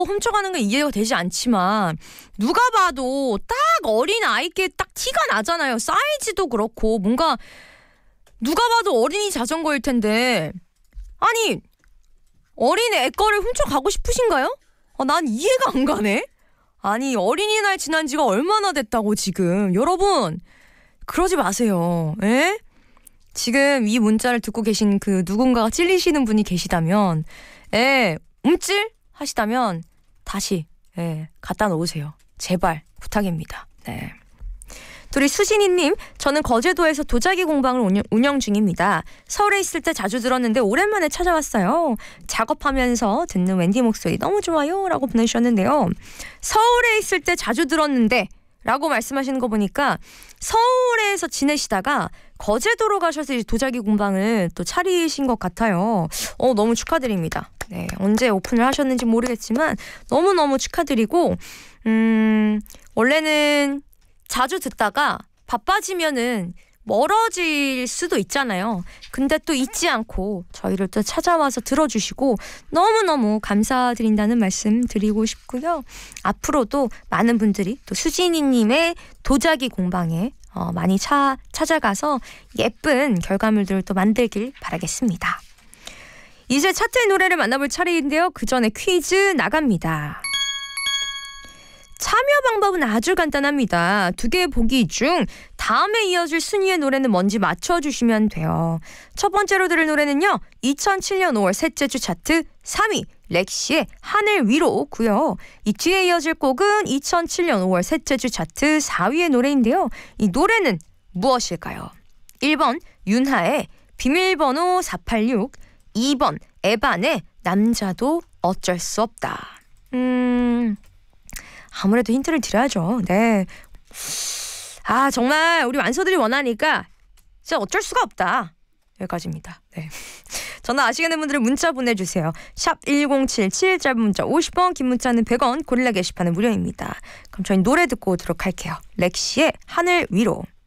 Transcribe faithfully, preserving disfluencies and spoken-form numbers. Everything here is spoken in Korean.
훔쳐가는 건 이해가 되지 않지만 누가 봐도 딱 어린 아이께 딱 티가 나잖아요. 사이즈도 그렇고 뭔가 누가 봐도 어린이 자전거일 텐데 아니 어린 애 거를 훔쳐가고 싶으신가요? 아, 난 이해가 안 가네. 아니 어린이날 지난 지가 얼마나 됐다고 지금. 여러분 그러지 마세요. 에? 지금 이 문자를 듣고 계신 그 누군가가 찔리시는 분이 계시다면 에 움찔 하시다면 다시 예, 갖다 놓으세요. 제발 부탁입니다. 네. 둘이 수진이님, 저는 거제도에서 도자기 공방을 운영, 운영 중입니다. 서울에 있을 때 자주 들었는데 오랜만에 찾아왔어요. 작업하면서 듣는 웬디 목소리 너무 좋아요 라고 보내주셨는데요. 서울에 있을 때 자주 들었는데 라고 말씀하시는 거 보니까 서울에서 지내시다가 거제도로 가셔서 이제 도자기 공방을 또 차리신 것 같아요. 어, 너무 축하드립니다. 네, 언제 오픈을 하셨는지 모르겠지만 너무너무 축하드리고 음, 원래는 자주 듣다가 바빠지면은 멀어질 수도 있잖아요. 근데 또 잊지 않고 저희를 또 찾아와서 들어주시고 너무너무 감사드린다는 말씀 드리고 싶고요. 앞으로도 많은 분들이 또 수진이님의 도자기 공방에 어, 많이 차, 찾아가서 예쁜 결과물들을 또 만들길 바라겠습니다. 이제 차트의 노래를 만나볼 차례인데요. 그 전에 퀴즈 나갑니다. 참여 방법은 아주 간단합니다. 두 개의 보기 중 다음에 이어질 순위의 노래는 뭔지 맞춰주시면 돼요. 첫 번째로 들을 노래는요. 이천칠 년 오월 셋째 주 차트 삼 위 렉시의 하늘 위로고요. 이 뒤에 이어질 곡은 이천칠 년 오월 셋째 주 차트 사 위의 노래인데요. 이 노래는 무엇일까요? 일 번 윤하의 비밀번호 사팔육, 이 번 에반의 남자도 어쩔 수 없다. 음... 아무래도 힌트를 드려야죠. 네. 아 정말 우리 완소들이 원하니까 진짜 어쩔 수가 없다. 여기까지입니다. 네. 전화 아시겠는 분들은 문자 보내주세요. 샵 일공칠칠, 짧은 문자 오십 원, 긴 문자는 백 원, 고릴라 게시판은 무료입니다. 그럼 저희 노래 듣고 오도록 할게요. 렉시의 하늘 위로.